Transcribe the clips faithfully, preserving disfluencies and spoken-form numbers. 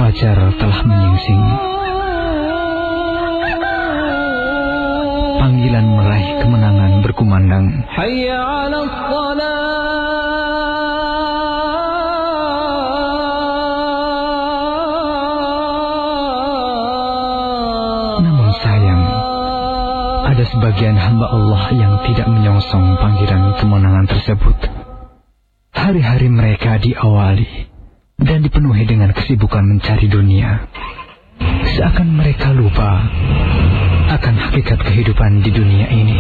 fajar telah menyingsing. Panggilan meraih kemenangan berkumandang. Hayya 'alas shalah. Namun sayang, ada sebagian hamba Allah yang tidak menyongsong panggilan kemenangan tersebut. Hari-hari mereka diawali dan dipenuhi dengan kesibukan mencari dunia. Seakan mereka lupa akan hakikat kehidupan di dunia ini.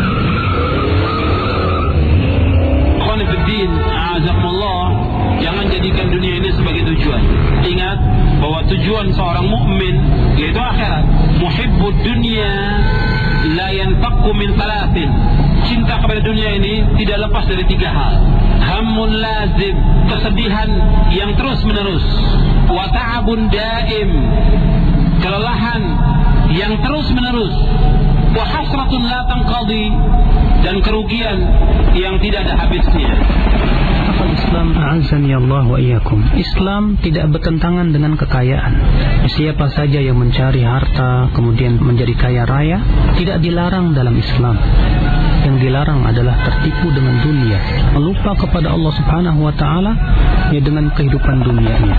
Khonifuddin, a'azakumullah, jangan jadikan dunia ini sebagai tujuan. Ingat bahwa tujuan seorang mukmin yaitu akhirat. Muhibbud dunya la yanfaqu min thalathin. Cinta kepada dunia ini tidak lepas dari tiga hal. Hammun lazim, kesedihan yang terus menerus. Wa ta'abun daim, kelelahan yang terus menerus. Wa hasratun la tanqadi, dan kerugian yang tidak ada habisnya. Islam, a'azzani Allah wa iyyakum. Islam tidak bertentangan dengan kekayaan. Siapa saja yang mencari harta kemudian menjadi kaya raya tidak dilarang dalam Islam. Yang dilarang adalah tertipu dengan dunia, melupa kepada Allah Subhanahu wa taala ya dengan kehidupan dunianya.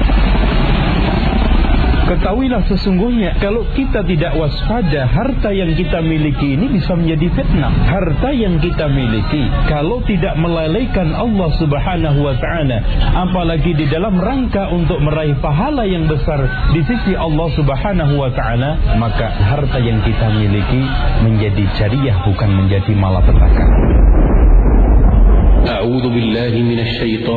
Ketahuilah sesungguhnya kalau kita tidak waspada, harta yang kita miliki ini bisa menjadi fitnah. Harta yang kita miliki kalau tidak melalaikan Allah Subhanahu wa ta'ala, apalagi di dalam rangka untuk meraih pahala yang besar di sisi Allah Subhanahu wa ta'ala, maka harta yang kita miliki menjadi jariah, bukan menjadi malapetaka. A'udzu billahi minasy syaithanir